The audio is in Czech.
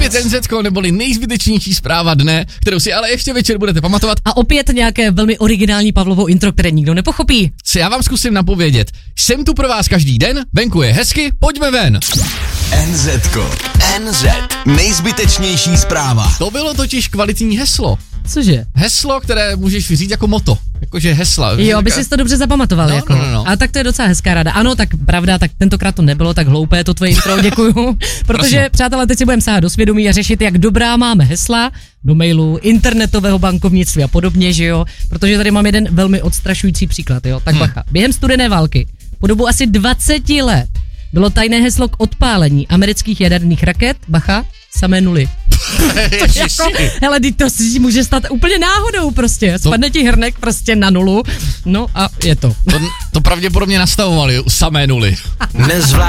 Opět NZko, neboli nejzbytečnější zpráva dne, kterou si ale ještě večer budete pamatovat. A opět nějaké velmi originální Pavlovo intro, které nikdo nepochopí. Co já vám zkusím napovědět. Jsem tu pro vás každý den, venku je hezky, pojďme ven. NZko. NZ. Nejzbytečnější zpráva. To bylo totiž kvalitní heslo. Cože? Heslo, které můžeš říct jako moto. Jakože hesla. Jo, aby si to dobře zapamatoval. No, jako. no. A tak to je docela hezká rada. Ano, tak pravda, tak tentokrát to nebylo tak hloupé, to tvoje intro, děkuju. Protože, Prosím. přátelé, teď si budeme sáhat do svědomí a řešit, jak dobrá máme hesla do mailu, internetového bankovnictví a podobně, že jo. Protože tady mám jeden velmi odstrašující příklad, jo. Tak bacha. Během studené války, po dobu asi 20 let, bylo tajné heslo k odpálení amerických jaderných raket, bacha, samé nuly. Jako, hele, to si může stát úplně náhodou prostě. Spadne ti hrnek prostě na nulu, no a je to. To pravděpodobně nastavovali samé nuly.